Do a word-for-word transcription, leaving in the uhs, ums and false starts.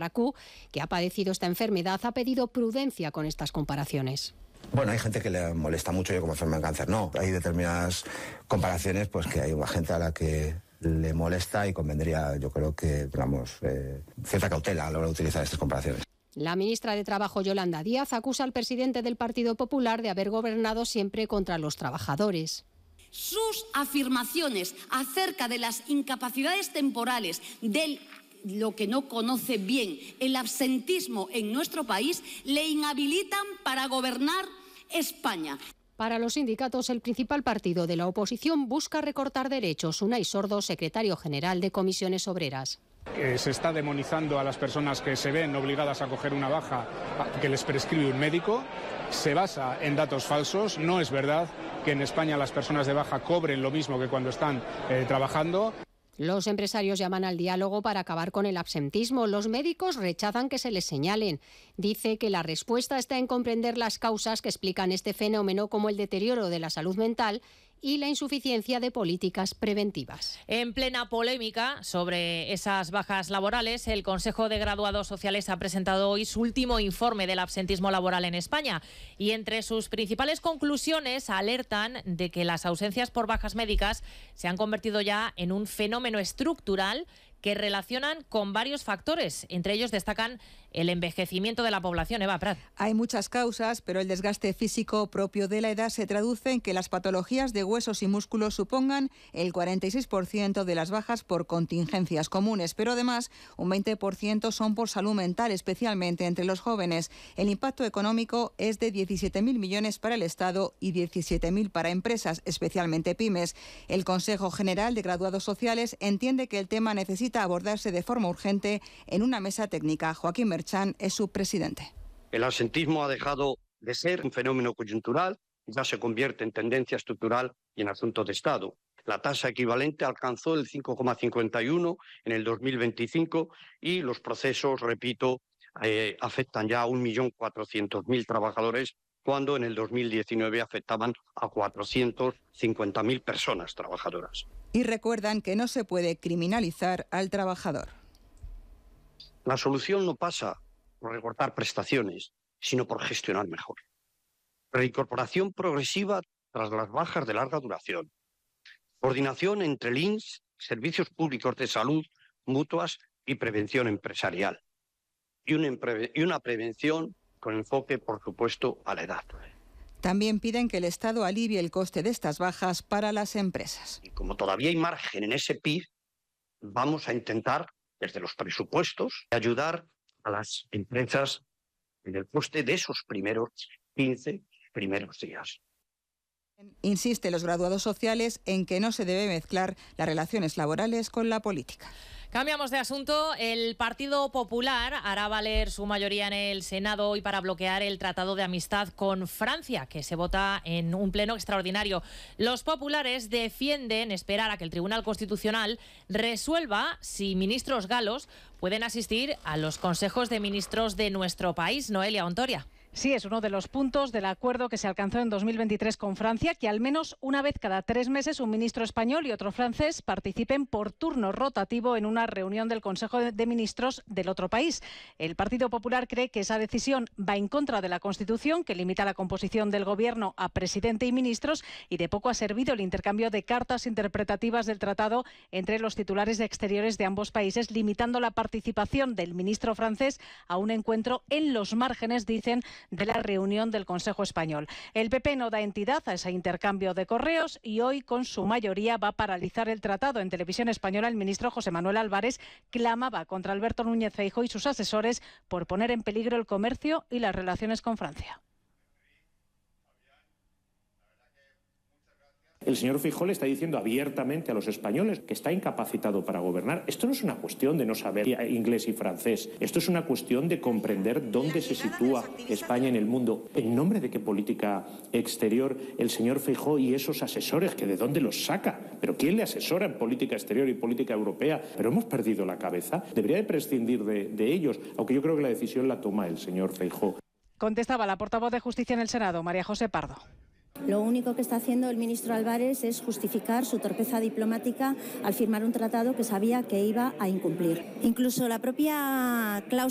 RACU, que ha padecido esta enfermedad, ha pedido prudencia con estas comparaciones. Bueno, hay gente que le molesta mucho, yo como enfermo en cáncer no. Hay determinadas comparaciones pues que hay gente a la que le molesta y convendría, yo creo que, digamos, eh, cierta cautela a la hora de utilizar estas comparaciones. La ministra de Trabajo, Yolanda Díaz, acusa al presidente del Partido Popular de haber gobernado siempre contra los trabajadores. Sus afirmaciones acerca de las incapacidades temporales, de lo que no conoce bien, el absentismo en nuestro país, le inhabilitan para gobernar España. Para los sindicatos, el principal partido de la oposición busca recortar derechos. Unai Sordo, secretario general de Comisiones Obreras. Eh, se está demonizando a las personas que se ven obligadas a coger una baja que les prescribe un médico. Se basa en datos falsos. No es verdad que en España las personas de baja cobren lo mismo que cuando están eh, trabajando. Los empresarios llaman al diálogo para acabar con el absentismo. Los médicos rechazan que se les señalen. Dice que la respuesta está en comprender las causas que explican este fenómeno, como el deterioro de la salud mental y la insuficiencia de políticas preventivas. En plena polémica sobre esas bajas laborales, el Consejo de Graduados Sociales ha presentado hoy su último informe del absentismo laboral en España y entre sus principales conclusiones alertan de que las ausencias por bajas médicas se han convertido ya en un fenómeno estructural que relacionan con varios factores. Entre ellos destacan el envejecimiento de la población. Eva Prat. Hay muchas causas, pero el desgaste físico propio de la edad se traduce en que las patologías de huesos y músculos supongan el cuarenta y seis por ciento de las bajas por contingencias comunes, pero además un veinte por ciento son por salud mental, especialmente entre los jóvenes. El impacto económico es de diecisiete mil millones para el Estado y diecisiete mil para empresas, especialmente pymes. El Consejo General de Graduados Sociales entiende que el tema necesita abordarse de forma urgente en una mesa técnica. Joaquín Merchán es su presidente. El absentismo ha dejado de ser un fenómeno coyuntural y ya se convierte en tendencia estructural y en asunto de Estado. La tasa equivalente alcanzó el cinco coma cincuenta y uno en el dos mil veinticinco y los procesos, repito, eh, afectan ya a un millón cuatrocientos mil trabajadores, cuando en el dos mil diecinueve afectaban a cuatrocientas cincuenta mil personas trabajadoras. Y recuerdan que no se puede criminalizar al trabajador. La solución no pasa por recortar prestaciones, sino por gestionar mejor. Reincorporación progresiva tras las bajas de larga duración. Coordinación entre el I N S, servicios públicos de salud, mutuas y prevención empresarial. Y una, y una prevención con enfoque, por supuesto, a la edad. También piden que el Estado alivie el coste de estas bajas para las empresas. Y como todavía hay margen en ese P I B, vamos a intentar, desde los presupuestos, ayudar a las empresas en el coste de esos primeros quince primeros días. Insisten los graduados sociales en que no se debe mezclar las relaciones laborales con la política. Cambiamos de asunto. El Partido Popular hará valer su mayoría en el Senado hoy para bloquear el Tratado de Amistad con Francia, que se vota en un pleno extraordinario. Los populares defienden esperar a que el Tribunal Constitucional resuelva si ministros galos pueden asistir a los consejos de ministros de nuestro país. Noelia Ontoria. Sí, es uno de los puntos del acuerdo que se alcanzó en dos mil veintitrés con Francia, que al menos una vez cada tres meses un ministro español y otro francés participen por turno rotativo en una reunión del Consejo de Ministros del otro país. El Partido Popular cree que esa decisión va en contra de la Constitución, que limita la composición del Gobierno a presidente y ministros, y de poco ha servido el intercambio de cartas interpretativas del tratado entre los titulares de exteriores de ambos países, limitando la participación del ministro francés a un encuentro en los márgenes, dicen, de la reunión del Consejo español. El P P no da entidad a ese intercambio de correos y hoy, con su mayoría, va a paralizar el tratado. En Televisión Española, el ministro José Manuel Álvarez clamaba contra Alberto Núñez Feijóo y sus asesores por poner en peligro el comercio y las relaciones con Francia. El señor Feijóo le está diciendo abiertamente a los españoles que está incapacitado para gobernar. Esto no es una cuestión de no saber inglés y francés. Esto es una cuestión de comprender dónde se sitúa España en el mundo. ¿En nombre de qué política exterior el señor Feijóo y esos asesores, que de dónde los saca? ¿Pero quién le asesora en política exterior y política europea? ¿Pero hemos perdido la cabeza? Debería de prescindir de, de ellos, aunque yo creo que la decisión la toma el señor Feijóo. Contestaba la portavoz de Justicia en el Senado, María José Pardo. Lo único que está haciendo el ministro Álvarez es justificar su torpeza diplomática al firmar un tratado que sabía que iba a incumplir. Incluso la propia cláusula